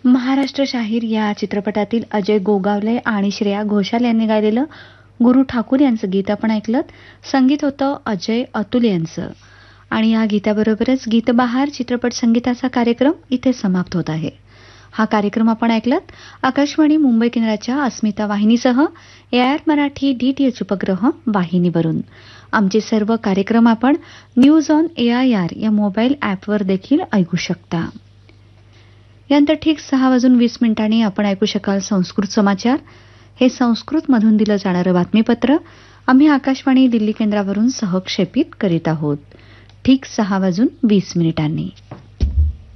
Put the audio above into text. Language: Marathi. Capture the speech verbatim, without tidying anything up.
महाराष्ट्र शाहीर या चित्रपटातील अजय गोगावले आणि श्रेया घोषाल यांनी गायलेलं गुरु ठाकूर यांचं गीत आपण ऐकलं. संगीत होतं अजय अतुल यांचं. आणि या गीताबरोबरच गीतबहार चित्रपट संगीताचा कार्यक्रम इथे समाप्त होत आहे. हा कार्यक्रम आपण ऐकलात आकाशवाणी मुंबई केंद्राच्या अस्मिता वाहिनीसह एआर मराठी डीटीएच उपग्रह वाहिनीवरून. आमचे सर्व कार्यक्रम आपण न्यूज ऑन एआयआर या मोबाईल ॲपवर देखील ऐकू शकता. यानंतर ठीक सहा वाजून वीस मिनिटांनी आपण ऐकू शकाल संस्कृत समाचार. हे संस्कृतमधून दिलं जाणारं बातमीपत्र आम्ही आकाशवाणी दिल्ली केंद्रावरून सहक्षेपित करीत आहोत. ठीक सहा वाजून वीस मिनिटांनी.